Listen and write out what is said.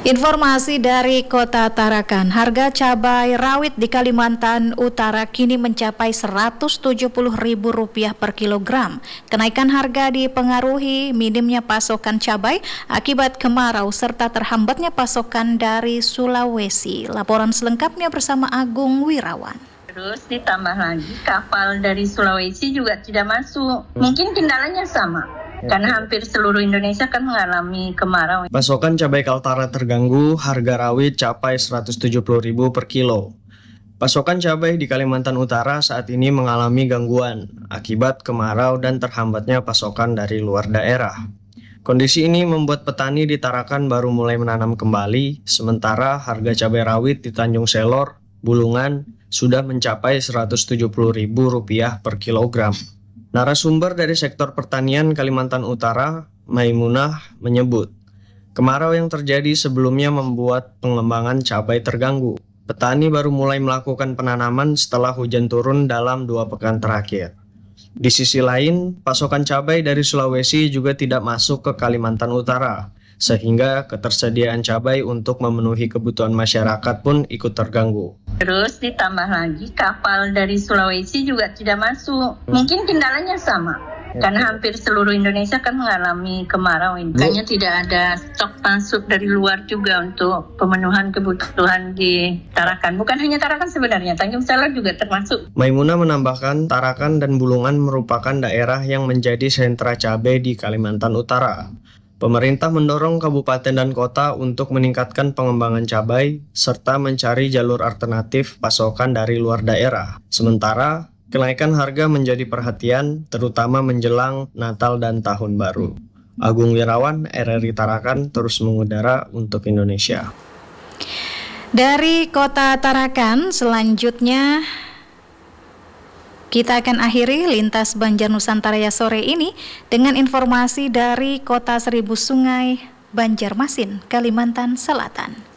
Informasi dari Kota Tarakan, harga cabai rawit di Kalimantan Utara kini mencapai Rp170.000 per kilogram. Kenaikan harga dipengaruhi minimnya pasokan cabai akibat kemarau serta terhambatnya pasokan dari Sulawesi. Laporan selengkapnya bersama Agung Wirawan. Terus ditambah lagi kapal dari Sulawesi juga tidak masuk. Mungkin kendalanya sama. Karena hampir seluruh Indonesia kan mengalami kemarau. Pasokan cabai Kaltara terganggu, harga rawit capai Rp170.000 per kilo. Pasokan cabai di Kalimantan Utara saat ini mengalami gangguan akibat kemarau dan terhambatnya pasokan dari luar daerah. Kondisi ini membuat petani di Tarakan baru mulai menanam kembali, sementara harga cabai rawit di Tanjung Selor, Bulungan sudah mencapai Rp170.000 per kilogram. Narasumber dari sektor pertanian Kalimantan Utara, Maimunah, menyebut, kemarau yang terjadi sebelumnya membuat pengembangan cabai terganggu. Petani baru mulai melakukan penanaman setelah hujan turun dalam 2 pekan terakhir. Di sisi lain, pasokan cabai dari Sulawesi juga tidak masuk ke Kalimantan Utara, sehingga ketersediaan cabai untuk memenuhi kebutuhan masyarakat pun ikut terganggu. Terus ditambah lagi kapal dari Sulawesi juga tidak masuk. Mungkin kendalanya sama. Karena hampir seluruh Indonesia kan mengalami kemarau. Makanya tidak ada stok masuk dari luar juga untuk pemenuhan kebutuhan di Tarakan. Bukan hanya Tarakan sebenarnya, Tanjung Selor juga termasuk. Maimunah menambahkan Tarakan dan Bulungan merupakan daerah yang menjadi sentra cabai di Kalimantan Utara. Pemerintah mendorong kabupaten dan kota untuk meningkatkan pengembangan cabai serta mencari jalur alternatif pasokan dari luar daerah. Sementara, kenaikan harga menjadi perhatian terutama menjelang Natal dan Tahun Baru. Agung Wirawan, RRI Tarakan, terus mengudara untuk Indonesia. Dari Kota Tarakan, selanjutnya kita akan akhiri lintas Banjar Nusantara sore ini dengan informasi dari Kota Seribu Sungai, Banjarmasin, Kalimantan Selatan.